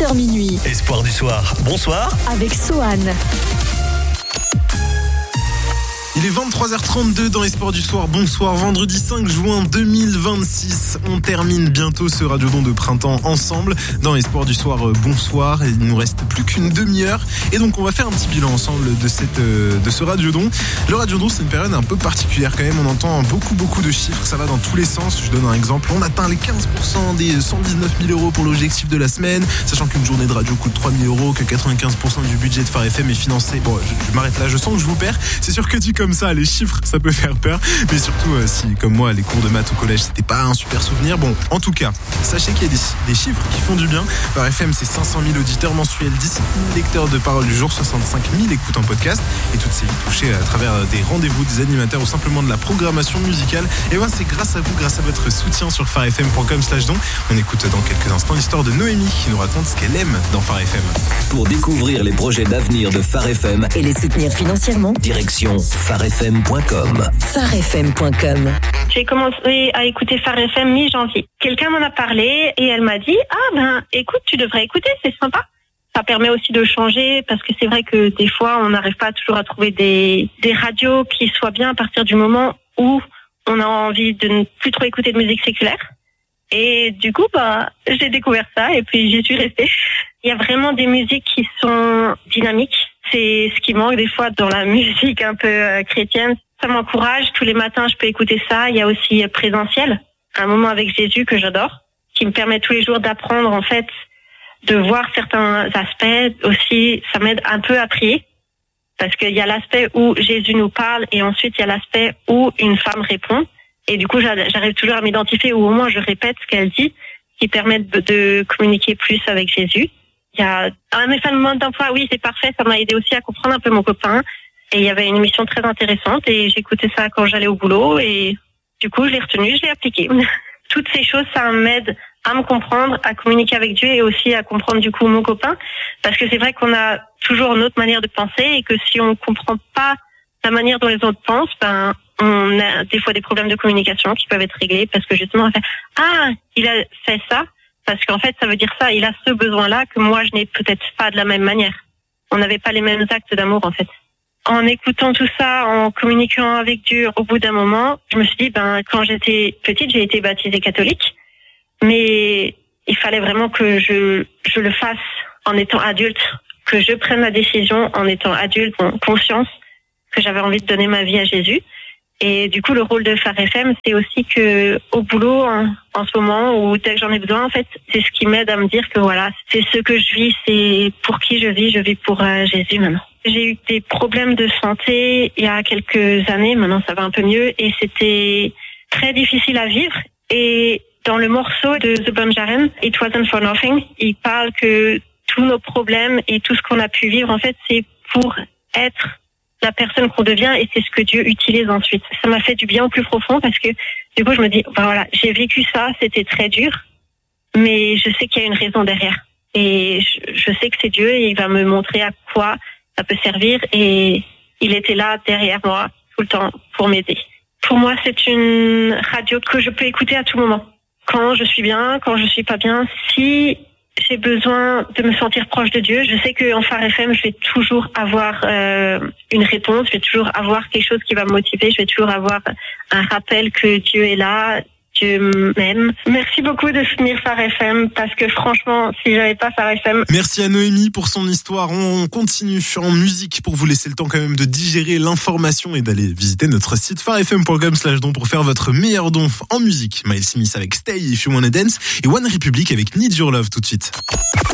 20h minuit. Espoir du soir, bonsoir. Avec Sohan. Il est 23h32 dans Espoir du soir. Bonsoir, vendredi 5 juin 2026. On termine bientôt ce radiodon de printemps ensemble dans Espoir du soir. Bonsoir, et il nous reste plus qu'une demi-heure. Et donc on va faire un petit bilan ensemble de ce radiodon. Le radiodon, c'est une période un peu particulière quand même. On entend beaucoup de chiffres, ça va dans tous les sens. Je donne un exemple. On atteint les 15% des 119 000 euros pour l'objectif de la semaine, sachant qu'une journée de radio coûte 3 000 euros, que 95% du budget de Phare FM est financé. Bon, je m'arrête là, je sens que je vous perds. C'est sûr que dit comme ça, les chiffres, ça peut faire peur, mais surtout si, comme moi, les cours de maths au collège, c'était pas un super souvenir. Bon, en tout cas, sachez qu'il y a des chiffres qui font du bien. Phare FM, c'est 500 000 auditeurs mensuels, 17 000 lecteurs de Parole du jour, 65 000 écoutes en podcast, et toutes ces vies touchées à travers des rendez-vous, des animateurs ou simplement de la programmation musicale. Et ouais, c'est grâce à vous, grâce à votre soutien sur pharefm.com/don. On écoute dans quelques instants l'histoire de Noémie qui nous raconte ce qu'elle aime dans Phare FM. Pour découvrir les projets d'avenir de Phare FM Et les soutenir financièrement. direction pharefm.com. Pharefm.com. J'ai commencé à écouter Phare FM mi-janvier. Quelqu'un m'en a parlé et elle m'a dit « écoute, tu devrais écouter, c'est sympa ». Ça permet aussi de changer parce que c'est vrai que des fois, on n'arrive pas toujours à trouver des radios qui soient bien à partir du moment où on a envie de ne plus trop écouter de musique séculaire. Et du coup, j'ai découvert ça et puis j'y suis restée. Il y a vraiment des musiques qui sont dynamiques. C'est ce qui manque des fois dans la musique un peu chrétienne. Ça m'encourage. Tous les matins, je peux écouter ça. Il y a aussi Présentiel, un moment avec Jésus que j'adore, qui me permet tous les jours d'apprendre, en fait, de voir certains aspects. Aussi, ça m'aide un peu à prier. Parce qu'il y a l'aspect où Jésus nous parle et ensuite il y a l'aspect où une femme répond. Et du coup, j'arrive toujours à m'identifier ou au moins je répète ce qu'elle dit, qui permet de communiquer plus avec Jésus. Il y a un mode d'emploi, oui, c'est parfait. Ça m'a aidé aussi à comprendre un peu mon copain. Et il y avait une émission très intéressante et j'écoutais ça quand j'allais au boulot et du coup, je l'ai retenu, je l'ai appliqué. Toutes ces choses, ça m'aide à me comprendre, à communiquer avec Dieu et aussi à comprendre du coup mon copain. Parce que c'est vrai qu'on a toujours une autre manière de penser et que si on comprend pas la manière dont les autres pensent, on a des fois des problèmes de communication qui peuvent être réglés parce que justement on fait il a fait ça parce qu'en fait ça veut dire ça, il a ce besoin-là que moi je n'ai peut-être pas de la même manière. On n'avait pas les mêmes actes d'amour en fait. En écoutant tout ça, en communiquant avec Dieu, au bout d'un moment, je me suis dit quand j'étais petite, j'ai été baptisée catholique, mais il fallait vraiment que je le fasse en étant adulte, que je prenne la décision en étant adulte, en conscience que j'avais envie de donner ma vie à Jésus. Et du coup, le rôle de Phare FM, c'est aussi que au boulot, en ce moment, ou dès que j'en ai besoin, en fait, c'est ce qui m'aide à me dire que voilà, c'est ce que je vis, c'est pour qui je vis pour Jésus maintenant. J'ai eu des problèmes de santé il y a quelques années, maintenant ça va un peu mieux, et c'était très difficile à vivre. Et dans le morceau de The Bunjaren, It Wasn't For Nothing, il parle que tous nos problèmes et tout ce qu'on a pu vivre, en fait, c'est pour être la personne qu'on devient et c'est ce que Dieu utilise ensuite. Ça m'a fait du bien au plus profond parce que du coup je me dis voilà, j'ai vécu ça, c'était très dur, mais je sais qu'il y a une raison derrière et je sais que c'est Dieu et il va me montrer à quoi ça peut servir et il était là derrière moi tout le temps pour m'aider. Pour moi, c'est une radio que je peux écouter à tout moment. Quand je suis bien, quand je suis pas bien, si j'ai besoin de me sentir proche de Dieu, je sais qu'en Phare FM, je vais toujours avoir une réponse, je vais toujours avoir quelque chose qui va me motiver, je vais toujours avoir un rappel que Dieu est là, Dieu m'aime. Merci beaucoup de soutenir Phare FM parce que franchement, si j'avais pas Phare FM... Merci à Noémie pour son histoire. On continue en musique pour vous laisser le temps quand même de digérer l'information et d'aller visiter notre site pharefm.com/don pour faire votre meilleur don en musique. Miles Smith avec Stay If You Wanna Dance et One Republic avec Need Your Love tout de suite.